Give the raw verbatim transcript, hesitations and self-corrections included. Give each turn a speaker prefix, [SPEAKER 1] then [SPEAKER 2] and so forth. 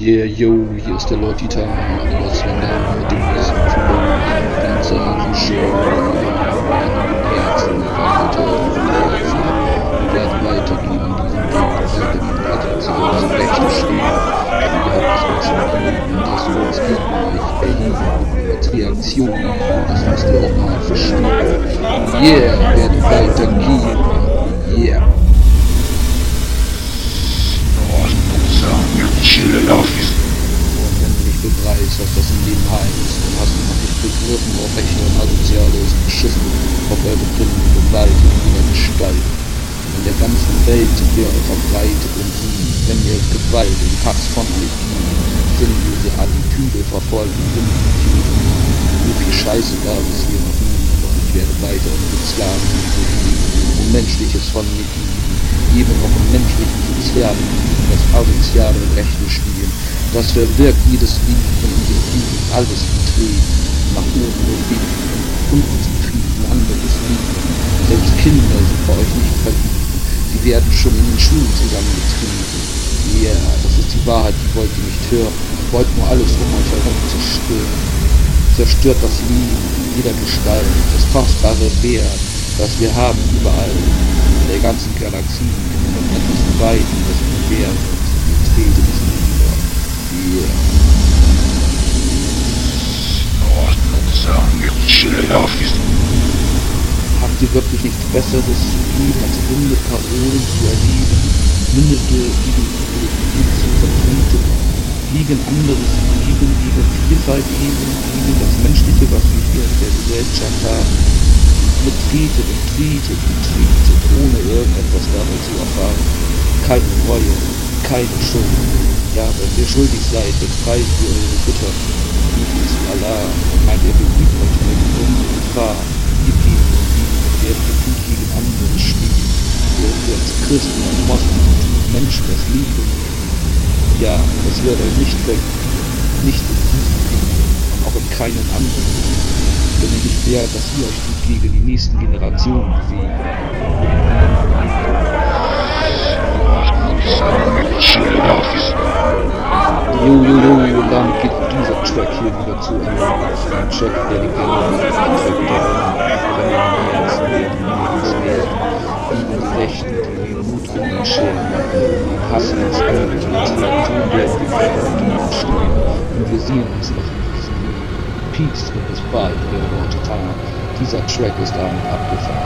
[SPEAKER 1] Yeah, yo, hier ist der Lord Titan, alias Vandal mit dem nächsten Flow. Ganz eine Show, in Herzen, Leute, offene Herzen. Wir werden weitergehen in diesem Weg, weitergehen, weiter zu unseren Rechten stehen. Denn ihr habt es uns gegeben, dass wir uns gegen euch erheben, als Reaktion. Das müsst ihr auch mal verstehen. Yeah, wir werden weitergehen. Yeah. Und wenn du nicht begreifst, was das im Leben heißt, dann hast du noch nicht begriffen, ob rechte und asoziale ist beschissen, auf eure Gründe Gewalt in jeder Gestalt. In der ganzen Welt sind wir verbreitet und wenn ihr Gewalt und Hass von euch gibt, sinnlose Attitüde verfolgen, so viel Scheiße gab es hier noch nie, doch ich werde weiter unsere Sklaven und Menschliches von mir geben, eben auch im menschlichen Sozialen, das asoziale rechte Spiel, das verwirkt jedes Lied von unserem Frieden, alles betreten, nach oben nur beten, unten zufrieden, anderes Lied. Selbst Kinder sind bei euch nicht verliebt, sie werden schon in den Schulen zusammengetrieben. Ja, yeah, das ist die Wahrheit, die wollt ihr nicht hören, wollt nur alles um euch herum zerstören. Zerstört das Leben in jeder Gestalt, das kostbare Wert, das wir haben überall, in der ganzen Galaxie, und etwas weit, das Universum, die Trete des Nieder. Yeah. Habt ihr wirklich nichts Besseres zu geben, als runde Parolen zu erleben, mündete Ideologien zu vertreten, gegen anderes Leben, gegen Vielfalt eben, gegen das Menschliche, was wir hier in der Gesellschaft haben. Betretet und tretet und tretet, ohne irgendetwas dabei zu erfahren. Keine Reue, keine Schuld. Ja, wenn ihr schuldig seid, dann preist ihr eure Götter. Ruft zu Allah und meint, ihr beübt euch mit unsere Gefahr. Ihr geht und liebt, werdet ihr gut gegen andere stehen. Werdet ihr als Christen und Moslems Menschen das Liebe. Ja, das wird euch nicht weg, nicht in diesem Leben und auch in keinem anderen. Wenn ihr nicht wärt, dass ihr euch gut gegen die nächsten Generationen bewegt. Jo, jo, jo, und damit geht dieser Track hier wieder zu Ende. Ein Track, der die Gänge mit dem Track der Herzen werden, werden, gegen die Rechten, die den Mut in den Scheren machen, die hassen uns alle, die Reaktion werden wir vor stehen. Und wir sehen uns noch in diesem Peace und bis bald, der Lord Titan. Dieser Track ist damit abgefahren.